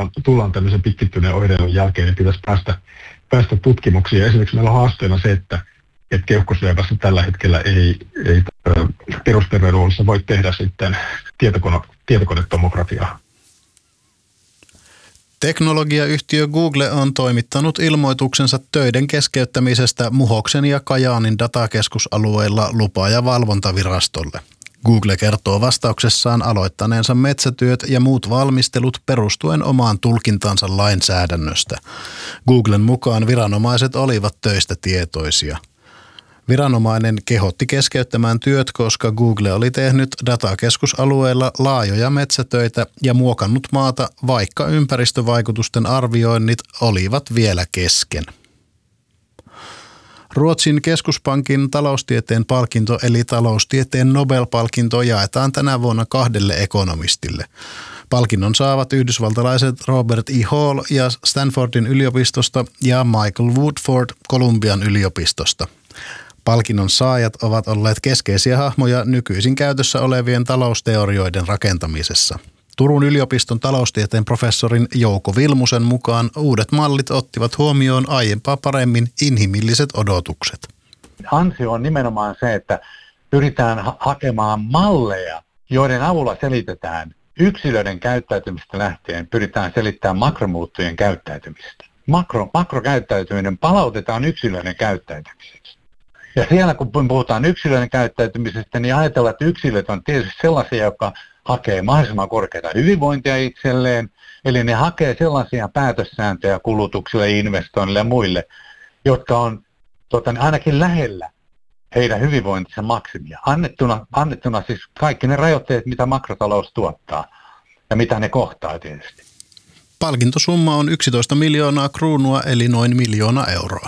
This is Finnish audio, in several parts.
tullaan tämmöisen pitkittyneen oireilun jälkeen, niin pitäisi päästä tutkimuksiin. Ja esimerkiksi meillä on haasteena se, että keuhkosyövässä tällä hetkellä ei perusterveydenhuollossa voi tehdä sitten tietokonetomografiaa. Teknologiayhtiö Google on toimittanut ilmoituksensa töiden keskeyttämisestä Muhoksen ja Kajaanin datakeskusalueilla lupa- ja valvontavirastolle. Google kertoo vastauksessaan aloittaneensa metsätyöt ja muut valmistelut perustuen omaan tulkintansa lainsäädännöstä. Googlen mukaan viranomaiset olivat töistä tietoisia. Viranomainen kehotti keskeyttämään työt, koska Google oli tehnyt datakeskusalueella laajoja metsätöitä ja muokannut maata, vaikka ympäristövaikutusten arvioinnit olivat vielä kesken. Ruotsin keskuspankin taloustieteen palkinto eli taloustieteen Nobel-palkinto jaetaan tänä vuonna 2 ekonomistille. Palkinnon saavat yhdysvaltalaiset Robert E. Hall ja Stanfordin yliopistosta ja Michael Woodford Columbian yliopistosta. Palkinnon saajat ovat olleet keskeisiä hahmoja nykyisin käytössä olevien talousteorioiden rakentamisessa. Turun yliopiston taloustieteen professorin Jouko Vilmusen mukaan uudet mallit ottivat huomioon aiempaa paremmin inhimilliset odotukset. Ansio on nimenomaan se, että pyritään hakemaan malleja, joiden avulla selitetään yksilöiden käyttäytymistä lähtien, pyritään selittämään makromuuttujen käyttäytymistä. Makrokäyttäytyminen palautetaan yksilöiden käyttäytymiseksi. Ja siellä kun puhutaan yksilöiden käyttäytymisestä, niin ajatellaan, että yksilöt on tietysti sellaisia, jotka hakee mahdollisimman korkeata hyvinvointia itselleen, eli ne hakee sellaisia päätössääntöjä kulutuksille, investoinnille ja muille, jotka on ainakin lähellä heidän hyvinvointinsa maksimia. Annettuna siis kaikki ne rajoitteet, mitä makrotalous tuottaa ja mitä ne kohtaa tietysti. Palkintosumma on 11 miljoonaa kruunua eli noin 1 miljoona euroa.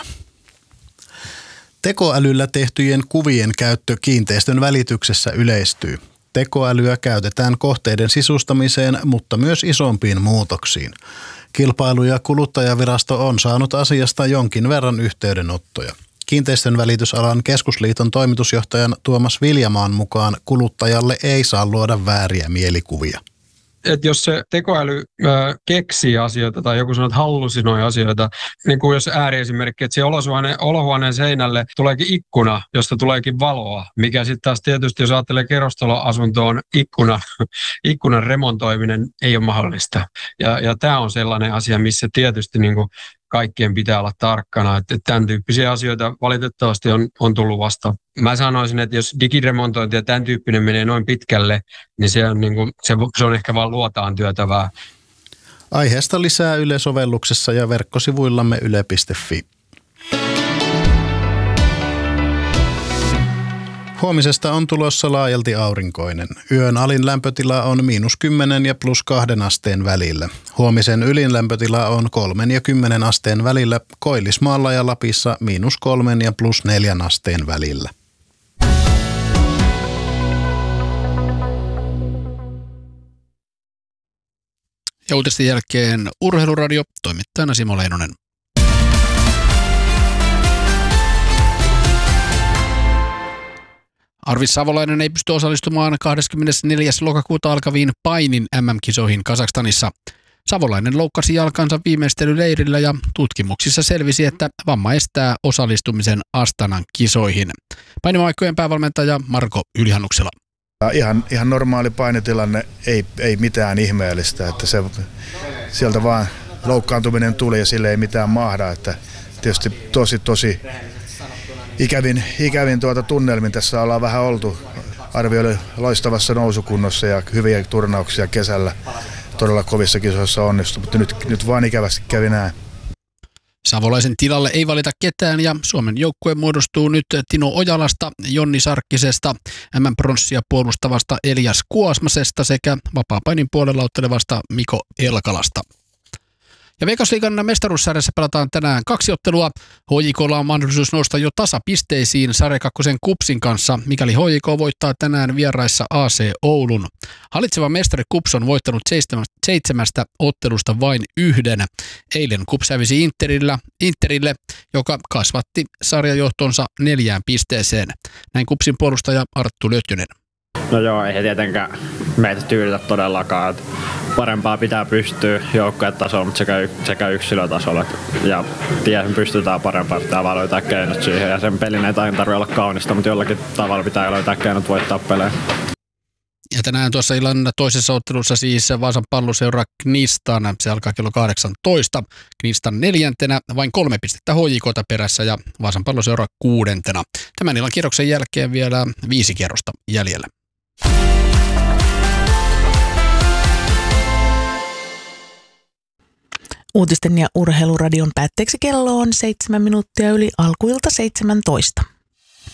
Tekoälyllä tehtyjen kuvien käyttö kiinteistön välityksessä yleistyy. Tekoälyä käytetään kohteiden sisustamiseen, mutta myös isompiin muutoksiin. Kilpailu- ja kuluttajavirasto on saanut asiasta jonkin verran yhteydenottoja. Kiinteistön välitysalan keskusliiton toimitusjohtajan Tuomas Viljamaan mukaan kuluttajalle ei saa luoda vääriä mielikuvia. Että jos se tekoäly keksii asioita tai joku sanoo, että hallusinoi asioita, niin kuin jos ääriesimerkki, että siihen olohuoneen seinälle tuleekin ikkuna, josta tuleekin valoa, mikä sitten taas tietysti, jos ajattelee kerrostaloasuntoon, ikkunan remontoiminen ei ole mahdollista. Ja tämä on sellainen asia, missä tietysti niin kuin kaikkien pitää olla tarkkana, että tämän tyyppisiä asioita valitettavasti on tullut vasta. Mä sanoisin, että jos digiremontointi ja tämän tyyppinen menee noin pitkälle, niin se on ehkä vaan luotaan työtävää. Aiheesta lisää Yle-sovelluksessa ja verkkosivuillamme yle.fi. Huomisesta on tulossa laajalti aurinkoinen. Yön alin lämpötila on -10 ja +2 asteen välillä. Huomisen ylin lämpötila on 3 ja 10 asteen välillä, Koillismaalla ja Lapissa -3 ja +4 asteen välillä. Ja uutisten jälkeen Urheiluradio, toimittajana Simo Leinonen. Arvis Savolainen ei pysty osallistumaan 24. lokakuuta alkaviin painin MM-kisoihin Kazakstanissa. Savolainen loukkasi jalkansa viimeistelyleirillä ja tutkimuksissa selvisi, että vamma estää osallistumisen Astanan kisoihin. Painimaikkojen päävalmentaja Marko Ylihannuksela. Ihan normaali painitilanne, ei mitään ihmeellistä, että sieltä vaan loukkaantuminen tuli ja sille ei mitään mahda. Että tietysti tosi ikävin tunnelmin tässä ollaan vähän oltu. Arvio oli loistavassa nousukunnossa ja hyviä turnauksia kesällä. Todella kovissa kisoissa onnistui, mutta nyt vaan ikävästi kävi näin. Savolaisen tilalle ei valita ketään ja Suomen joukkue muodostuu nyt Tino Ojalasta, Jonni Sarkkisesta, MM-pronssia puolustavasta Elias Kuosmasesta sekä vapaapainin puolella ottelevasta Miko Elkalasta. Ja Veikkausliigan mestaruussarjassa pelataan tänään 2 ottelua. HJK:lla on mahdollisuus nousta jo tasapisteisiin sarja 2 KuPSin kanssa, mikäli HJK voittaa tänään vieraissa AC Oulun. Hallitseva mestari KuPS on voittanut 7 ottelusta vain 1. Eilen KuPS hävisi Interille, joka kasvatti sarjajohtonsa 4 pisteeseen. Näin KuPSin puolustaja Arttu Lötjönen. No joo, ei tietenkään meitä tyydytä todellakaan. Että parempaa pitää pystyä joukkuetasolla, mutta sekä yksilötasolla. Ja tiedän, pystytään parempaan, pitää vaan löytää keinot siihen. Ja sen pelin ei tarvitse olla kaunista, mutta jollakin tavalla pitää löytää keinot voittaa pelejä. Ja tänään tuossa illan toisessa ottelussa siis Vaasan Palloseura Knistan. Se alkaa kello 18. Knistan 4. vain 3 pistettä HJK:ta perässä ja Vaasan Palloseura 6. Tämän illan kierroksen jälkeen vielä 5 kierrosta jäljellä. Uutisten ja urheiluradion päätteeksi kello on 7 minuuttia yli alkuilta 17.